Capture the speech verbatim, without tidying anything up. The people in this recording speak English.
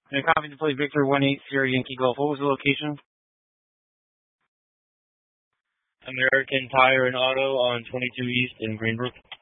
And copy to play Victor one eight Sierra Yankee Golf. What was the location? American Tire and Auto on twenty-two East in Greenbrook.